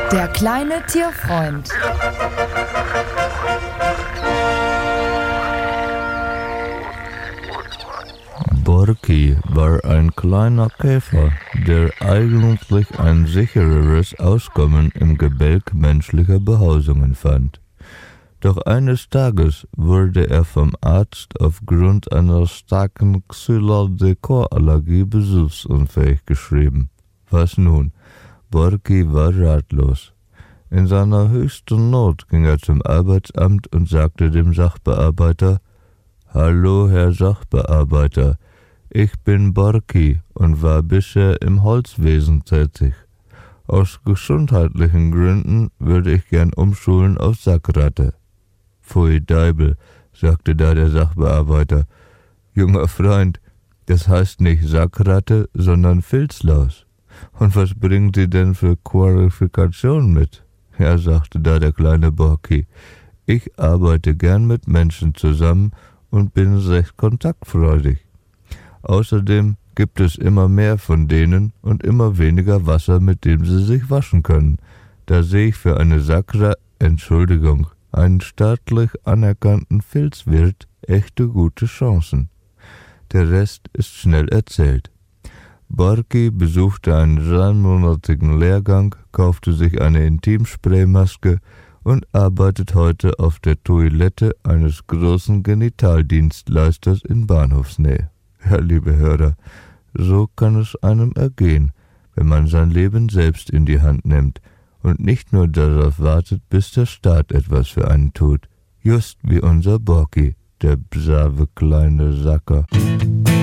Der kleine Tierfreund. Borki war ein kleiner Käfer, der eigentlich ein sichereres Auskommen im Gebälk menschlicher Behausungen fand. Doch eines Tages wurde er vom Arzt aufgrund einer starken Xylodecor-Allergie besuchsunfähig geschrieben. Was nun? Borki war ratlos. In seiner höchsten Not ging er zum Arbeitsamt und sagte dem Sachbearbeiter: »Hallo, Herr Sachbearbeiter, ich bin Borki und war bisher im Holzwesen tätig. Aus gesundheitlichen Gründen würde ich gern umschulen auf Sackratte.« »Pfui Deibel«, sagte da der Sachbearbeiter. »Junger Freund, das heißt nicht Sackratte, sondern Filzlaus. Und was bringen Sie denn für Qualifikationen mit?« »Ja«, sagte da der kleine Borki, »ich arbeite gern mit Menschen zusammen und bin recht kontaktfreudig. Außerdem gibt es immer mehr von denen und immer weniger Wasser, mit dem sie sich waschen können. Da sehe ich für eine einen staatlich anerkannten Filzwirt echte gute Chancen.« Der Rest ist schnell erzählt. Borki besuchte einen 3-monatigen Lehrgang, kaufte sich eine Intimspraymaske und arbeitet heute auf der Toilette eines großen Genitaldienstleisters in Bahnhofsnähe. Ja, liebe Hörer, so kann es einem ergehen, wenn man sein Leben selbst in die Hand nimmt und nicht nur darauf wartet, bis der Staat etwas für einen tut. Just wie unser Borki, der brave kleine Sacker.